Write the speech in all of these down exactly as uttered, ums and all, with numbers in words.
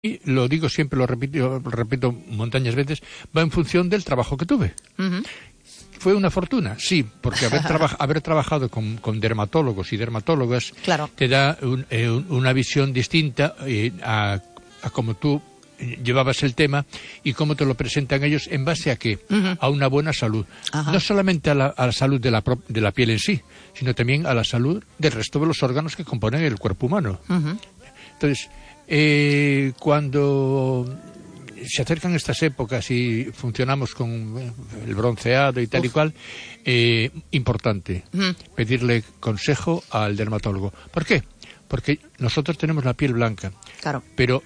Y lo digo siempre, lo repito, lo repito montañas veces, va en función del trabajo que tuve. Uh-huh. ¿Fue una fortuna? Sí, porque haber, traba- haber trabajado con, con dermatólogos y dermatólogas claro. te da un, eh, una visión distinta eh, a, a cómo tú llevabas el tema y cómo te lo presentan ellos en base a qué, uh-huh. a una buena salud. Ajá. No solamente a la, a la salud de la, de la piel en sí, sino también a la salud del resto de los órganos que componen el cuerpo humano. Uh-huh. Entonces, eh, cuando se acercan estas épocas y funcionamos con el bronceado y tal Uf. y cual, eh, importante uh-huh. pedirle consejo al dermatólogo. ¿Por qué? Porque nosotros tenemos la piel blanca, claro. pero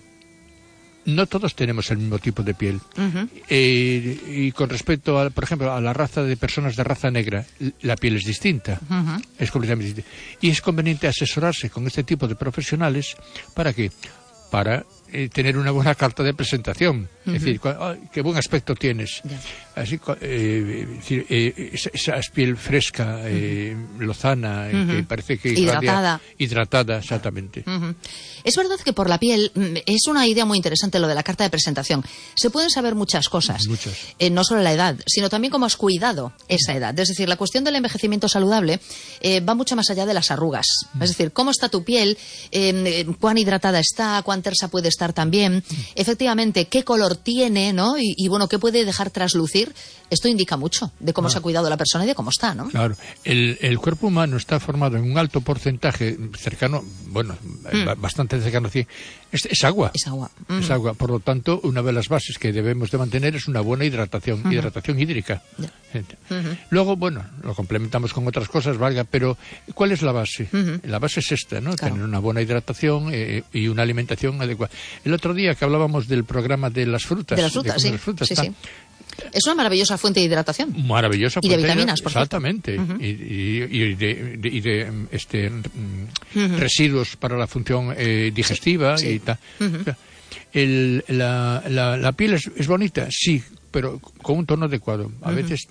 no todos tenemos el mismo tipo de piel. Uh-huh. Eh, y con respecto, a, por ejemplo, a la raza de personas de raza negra, la piel es distinta. Uh-huh. Es completamente distinta. Y es conveniente asesorarse con este tipo de profesionales. ¿Para qué? Para eh, tener una buena carta de presentación. Uh-huh. Es decir, oh, qué buen aspecto tienes. Yeah. Así, eh, decir, eh, esa, esa piel fresca, eh, uh-huh. lozana, uh-huh. que parece que hidratada. Hidratada, exactamente. Uh-huh. Es verdad que por la piel es una idea muy interesante lo de la carta de presentación. Se pueden saber muchas cosas. Muchas. Eh, no solo la edad, sino también cómo has cuidado esa edad. Es decir, la cuestión del envejecimiento saludable eh, va mucho más allá de las arrugas. Uh-huh. Es decir, cómo está tu piel, eh, cuán hidratada está, cuán tersa puede estar también. Uh-huh. Efectivamente, qué color tiene, ¿no? Y, y bueno, qué puede dejar traslucir. Esto indica mucho de cómo ah. se ha cuidado la persona y de cómo está, ¿no? Claro. El, el cuerpo humano está formado en un alto porcentaje cercano, bueno, mm. bastante cercano a cien, es, es agua. Es agua. Mm. Es agua. Por lo tanto, una de las bases que debemos de mantener es una buena hidratación, uh-huh. hidratación hídrica. Yeah. Uh-huh. Luego, bueno, lo complementamos con otras cosas, valga, pero ¿cuál es la base? Uh-huh. La base es esta, ¿no? Claro. Tener una buena hidratación eh, y una alimentación adecuada. El otro día que hablábamos del programa de las frutas. De las frutas, de sí. Las frutas, sí, está, sí. Es una maravillosa fuente de hidratación. Maravillosa fuente. Y de vitaminas, por exactamente. Uh-huh. Y, y, y de, de, y de este, uh-huh. residuos para la función eh, digestiva sí. y tal. Uh-huh. O sea, el, la, la, la piel es, es bonita, sí, pero con un tono adecuado. A uh-huh. veces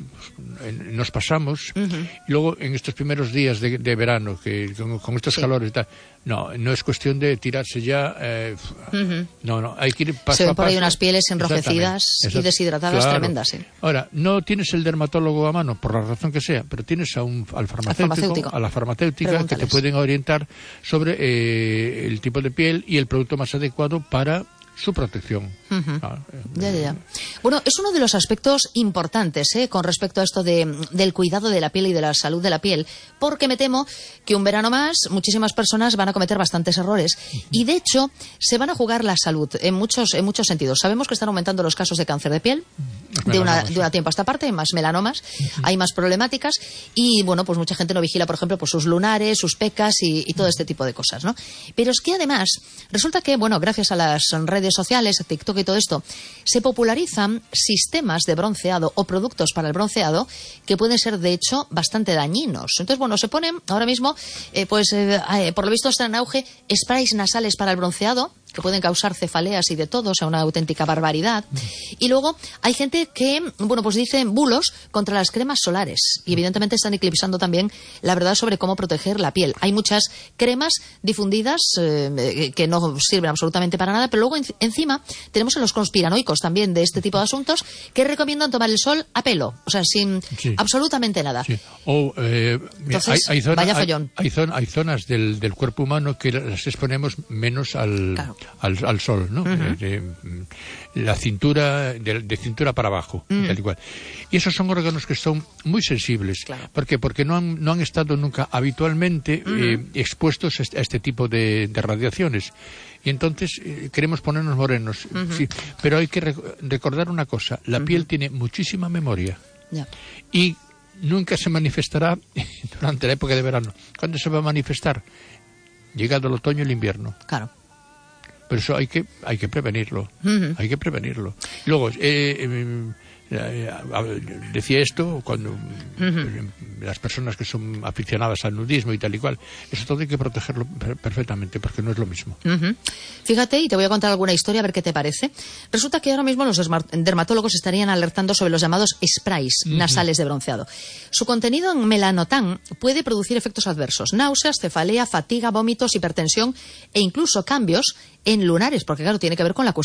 nos pasamos uh-huh. y luego en estos primeros días de, de verano, que con, con estos sí. calores y tal, no, no es cuestión de tirarse ya. Eh, uh-huh. No, no, hay que ir paso Se ven a por paso. ahí unas pieles enrojecidas Exactamente. y deshidratadas claro. tremendas. Sí. Ahora, no tienes el dermatólogo a mano, por la razón que sea, pero tienes a un, al farmacéutico, farmacéutico. a la farmacéutica que te pueden orientar sobre eh, el tipo de piel y el producto más adecuado para su protección. Uh-huh. Ah, eh, ya, ya, ya. Bueno, es uno de los aspectos importantes ¿eh? con respecto a esto de, del cuidado de la piel y de la salud de la piel, porque me temo que un verano más muchísimas personas van a cometer bastantes errores uh-huh. y de hecho se van a jugar la salud en muchos, en muchos sentidos. Sabemos que están aumentando los casos de cáncer de piel uh-huh. de, una, de una tiempo a esta parte, hay más melanomas, uh-huh. hay más problemáticas y bueno, pues mucha gente no vigila, por ejemplo, pues sus lunares, sus pecas y, y todo este tipo de cosas, ¿no? Pero es que además resulta que, bueno, gracias a las redes sociales, a TikTok y todo esto, se popularizan sistemas de bronceado o productos para el bronceado que pueden ser, de hecho, bastante dañinos. Entonces, bueno, se ponen ahora mismo, eh, pues, eh, eh, por lo visto están en auge sprays nasales para el bronceado, que pueden causar cefaleas y de todo, o sea, una auténtica barbaridad. Y luego hay gente que, bueno, pues dicen bulos contra las cremas solares. Y evidentemente están eclipsando también la verdad sobre cómo proteger la piel. Hay muchas cremas difundidas eh, que no sirven absolutamente para nada, pero luego en, encima tenemos a los conspiranoicos también de este tipo de asuntos que recomiendan tomar el sol a pelo, o sea, sin sí. absolutamente nada. Sí. O, eh, Entonces, hay, hay, zona, vaya follón. Hay, hay, zona, hay zonas del, del cuerpo humano que las exponemos menos al... Claro. Al, al sol, ¿no? Uh-huh. De, de, la cintura, de, de cintura para abajo, uh-huh. tal y cual. Y esos son órganos que son muy sensibles. Claro. ¿Por qué? Porque no han, no han estado nunca habitualmente uh-huh. eh, expuestos a este, a este tipo de, de radiaciones. Y entonces eh, queremos ponernos morenos. Uh-huh. Sí, pero hay que rec- recordar una cosa. La uh-huh. piel tiene muchísima memoria. Yeah. Y nunca se manifestará durante la época de verano. ¿Cuándo se va a manifestar? Llegado el otoño y el invierno. Claro. Pero eso hay que hay que prevenirlo, uh-huh. hay que prevenirlo. Luego, eh, eh, eh, decía esto cuando uh-huh. las personas que son aficionadas al nudismo y tal y cual, eso todo hay que protegerlo per- perfectamente porque no es lo mismo. Uh-huh. Fíjate, y te voy a contar alguna historia a ver qué te parece. Resulta que ahora mismo los dermatólogos estarían alertando sobre los llamados sprays uh-huh. nasales de bronceado. Su contenido en melanotán puede producir efectos adversos: náuseas, cefalea, fatiga, vómitos, hipertensión e incluso cambios en lunares, porque claro, tiene que ver con la cuestión